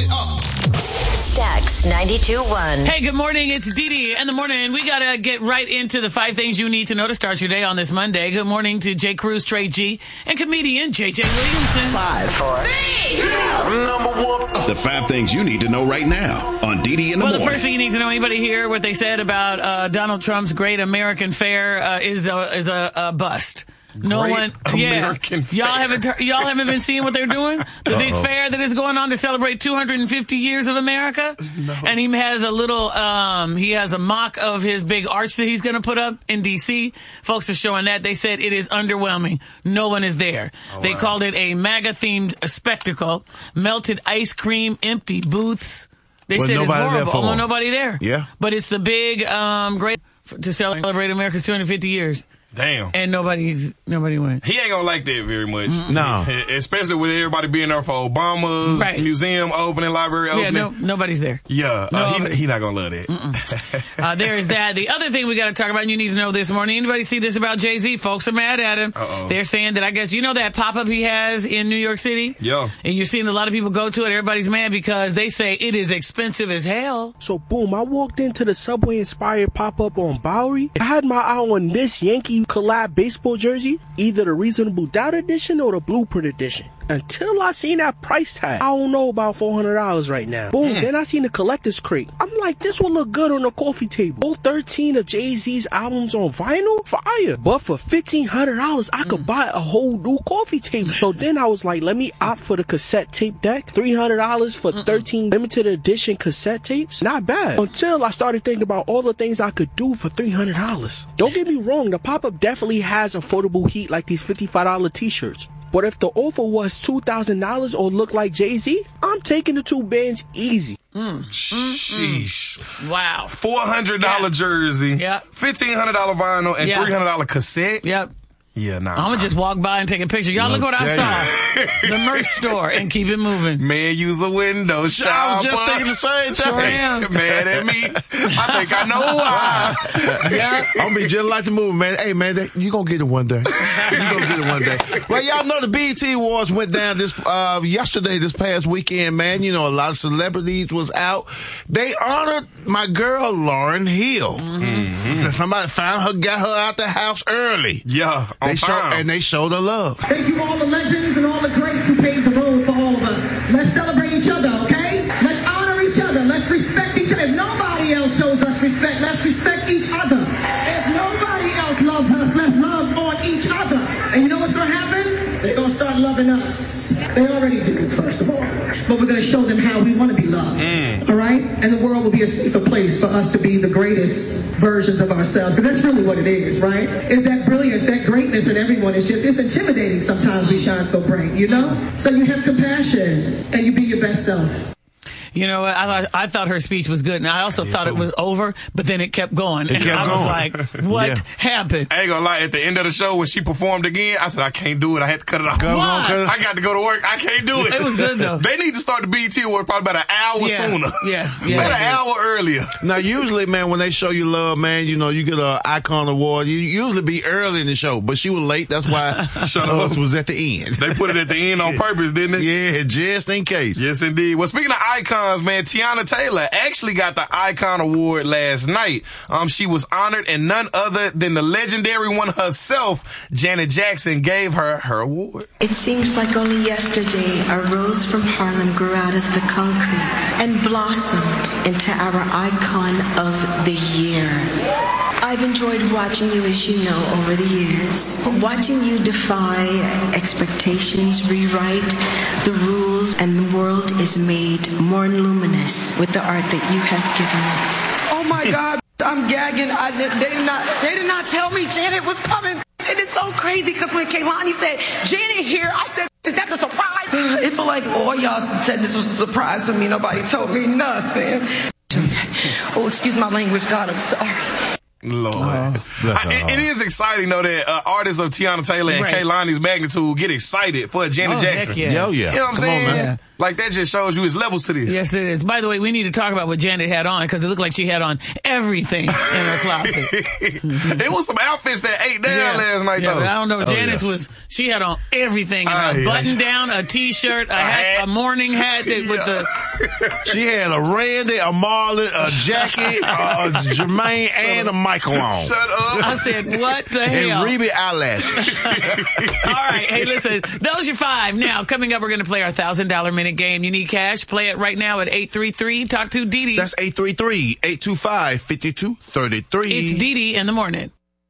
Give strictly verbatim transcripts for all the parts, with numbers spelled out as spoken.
it up. Stax ninety-two point one. Hey, good morning. It's Dee Dee in the morning. We got to get right into the five things you need to know to start your day on this Monday. Good morning to Jay Cruz, Trey G, and comedian J J Williamson. Five, four, three, two, number one. The five things you need to know right now on Dee Dee in the well, morning. Well, the first thing you need to know, anybody hear what they said about uh, Donald Trump's Great American Fair uh, is a, is a, a bust. No Great one, American yeah. Fair. Y'all haven't, y'all haven't been seeing what they're doing. The big Uh-oh. fair that is going on to celebrate two hundred fifty years of America, No. and he has a little, um, he has a mock of his big arch that he's going to put up in D C. Folks are showing that. They said it is underwhelming. No one is there. Oh, they wow. called it a MAGA-themed spectacle. Melted ice cream, empty booths. They Was said it's nobody there horrible. for Almost him? nobody there. Yeah. But it's the big, um, great to celebrate America's two hundred fifty years. Damn. And nobody's nobody went. He ain't gonna like that very much. No. Especially with everybody being there for Obama's Right. museum opening, library Yeah, opening. no, nobody's there. Yeah, No, uh, but- he, he not gonna love that. Uh, there is that. The other thing we got to talk about, and you need to know this morning. Anybody see this about Jay-Z? Folks are mad at him. Uh-oh. They're saying that, I guess, you know that pop-up he has in New York City? Yeah. And you're seeing a lot of people go to it. Everybody's mad because they say it is expensive as hell. So boom, I walked into the Subway inspired pop-up on Bowery. I had my eye on this Yankee collab baseball jersey, either the Reasonable Doubt edition or the Blueprint edition. Until I seen that price tag, I don't know about four hundred dollars right now. Boom, then I seen the collector's crate. I'm like, this will look good on a coffee table. All thirteen of Jay-Z's albums on vinyl? Fire. But for fifteen hundred dollars, I could buy a whole new coffee table. So then I was like, let me opt for the cassette tape deck. three hundred dollars for thirteen limited edition cassette tapes? Not bad. Until I started thinking about all the things I could do for three hundred dollars. Don't get me wrong, the pop-up definitely has affordable heat like these fifty-five dollar t-shirts. But if the offer was two thousand dollars or look like Jay-Z, I'm taking the two bands easy. Mm. Sheesh. Wow. four hundred dollars Yeah. jersey, Yep. fifteen hundred dollars vinyl, and Yeah. three hundred dollars cassette. Yep. Yeah, nah. I'm going to just walk by and take a picture. Y'all look what I saw. The merch store and keep it moving. Man, use a window shopper. I was just thinking the same thing. Sure am. Mad at me. I think I know why. Yeah. I'm gonna be just like the movie, man. Hey, man, that, you gonna get it one day. You gonna get it one day. Well, y'all know the B E T Awards went down this uh yesterday, this past weekend, man. You know, a lot of celebrities was out. They honored my girl Lauryn Hill. Mm-hmm. Somebody found her, got her out the house early. Yeah, on They show, time. and they showed her love. Thank you all the legends and all the greats who paved the road for all of us. Let's celebrate each other, okay? Let's honor each other. Let's respect each other. If nobody else shows us respect, let's respect each other. If nobody else loves us, let's love on each other. And you know what's going to happen? They're going to start loving us. They already do, first of all. But we're going to show them how we want to be loved. Mm. All right? And the world will be a safer place for us to be the greatest versions of ourselves. Because that's really what it is, right? It's that brilliance, that greatness in everyone. It's just, it's intimidating sometimes we shine so bright, you know? So you have compassion and you be your best self. You know what? I thought, I thought her speech was good, and I also thought it was over, but then it kept going. It and kept I was going. like, what Yeah. happened? I ain't gonna lie, at the end of the show when she performed again, I said, I can't do it. I had to cut it off. Go on, cut it. I got to go to work. I can't do it. It was good, though. They need to start the B E T Award probably about an hour Yeah, sooner. yeah, yeah. About an hour earlier. Now, usually, man, when they show you love, man, you know, you get an icon award. You usually be early in the show, but she was late. That's why Shut hers up. was at the end. They put it at the end on purpose, didn't they? Yeah, just in case. Yes, indeed. Well, speaking of icons, man, Tiana Taylor actually got the Icon Award last night. Um, she was honored, and none other than the legendary one herself, Janet Jackson, gave her her award. It seems like only yesterday a rose from Harlem grew out of the concrete and blossomed into our icon of the year. I've enjoyed watching you, as you know, over the years. Watching you defy expectations, rewrite the rules, and the world is made more luminous with the art that you have given it. Oh my God, I'm gagging. I did, they did not. They did not tell me Janet was coming. It is so crazy because when Kehlani said Janet here, I said, "Is that the surprise?" It felt like all y'all said this was a surprise to me. Nobody told me nothing. Oh, excuse my language, God. I'm sorry. Lord. Oh, I, it, it is exciting, though, that uh, artists of Tiana Taylor and Right. Kehlani's magnitude get excited for Janet Oh, Jackson. heck yeah. Yo, yeah. You know what I'm Come saying? on, man. Like, that just shows you his levels to this. Yes, it is. By the way, we need to talk about what Janet had on because it looked like she had on everything in her closet. It was some outfits that ate down Yeah. last night, Yeah, though. but I don't know. Oh, Janet's yeah. was, she had on everything. In Ah, a yeah. button down, a t-shirt, a, hat, hat. a morning hat that, with the... She had a Randy, a Marlon, a Jackie, a Jermaine, and a Michael on. Shut up. I said, what the And hell? Reby eyelashes. All right. Hey, listen, those are five. Now, coming up, we're going to play our one thousand dollars minute game. You need cash? Play it right now at eight three three. Talk to Dee Dee. That's eight three three, eight two five, five two three three. It's Dee Dee in the morning.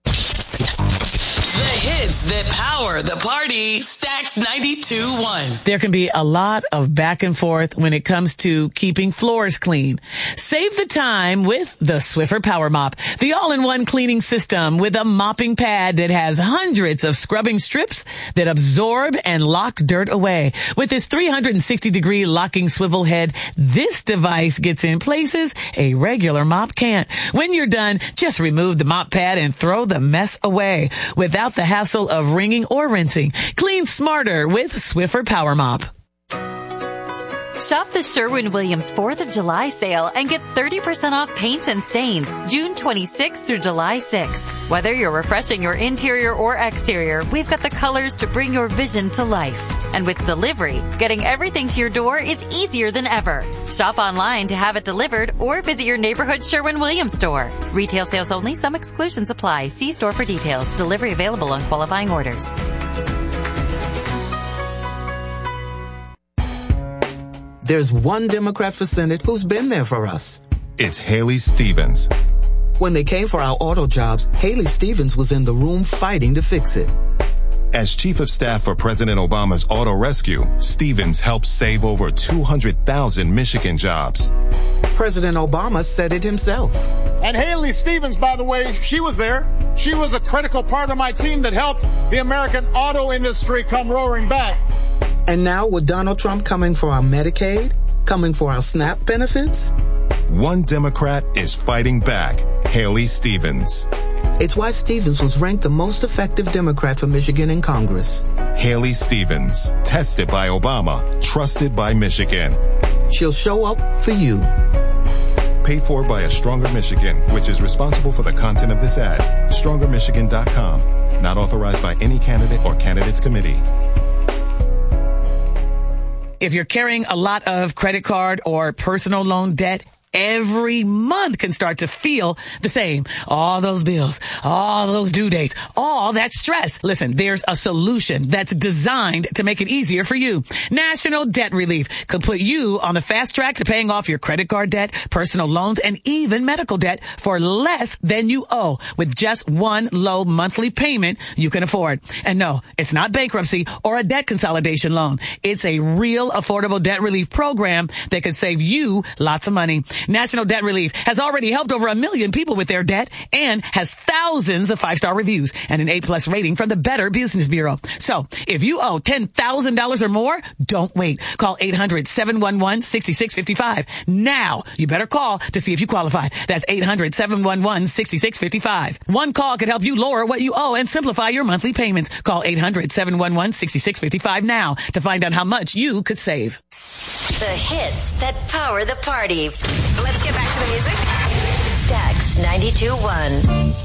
The hits that power the party. Stacks ninety-two point one. There can be a lot of back and forth when it comes to keeping floors clean. Save the time with the Swiffer Power Mop, the all-in-one cleaning system with a mopping pad that has hundreds of scrubbing strips that absorb and lock dirt away. With its three hundred sixty degree locking swivel head, this device gets in places a regular mop can't. When you're done, just remove the mop pad and throw the mess away without the hassle of wringing or rinsing. Clean smarter with Swiffer Power Mop. Shop the Sherwin-Williams fourth of July sale and get thirty percent off paints and stains June twenty-sixth through July sixth. Whether you're refreshing your interior or exterior, we've got the colors to bring your vision to life. And with delivery, getting everything to your door is easier than ever. Shop online to have it delivered or visit your neighborhood Sherwin-Williams store. Retail sales only. Some exclusions apply. See store for details. Delivery available on qualifying orders. There's one Democrat for Senate who's been there for us. It's Haley Stevens. When they came for our auto jobs, Haley Stevens was in the room fighting to fix it. As Chief of Staff for President Obama's Auto Rescue, Stevens helped save over two hundred thousand Michigan jobs. President Obama said it himself. And Haley Stevens, by the way, she was there. She was a critical part of my team that helped the American auto industry come roaring back. And now with Donald Trump coming for our Medicaid, coming for our SNAP benefits? One Democrat is fighting back. Haley Stevens. It's why Stevens was ranked the most effective Democrat for Michigan in Congress. Haley Stevens. Tested by Obama. Trusted by Michigan. She'll show up for you. Paid for by A Stronger Michigan, which is responsible for the content of this ad. stronger michigan dot com. Not authorized by any candidate or candidates committee. If you're carrying a lot of credit card or personal loan debt, every month can start to feel the same. All those bills, all those due dates, all that stress. Listen, there's a solution that's designed to make it easier for you. National Debt Relief could put you on the fast track to paying off your credit card debt, personal loans, and even medical debt for less than you owe with just one low monthly payment you can afford. And no, it's not bankruptcy or a debt consolidation loan. It's a real affordable debt relief program that could save you lots of money. National Debt Relief has already helped over a million people with their debt and has thousands of five-star reviews and an A-plus rating from the Better Business Bureau. So if you owe ten thousand dollars or more, don't wait. Call eight hundred, seven one one, six six five five. Now, you better call to see if you qualify. That's eight hundred, seven one one, six six five five. One call could help you lower what you owe and simplify your monthly payments. Call eight hundred, seven one one, six six five five now to find out how much you could save. The hits that power the party. Let's get back to the music. Stacks ninety-two point one.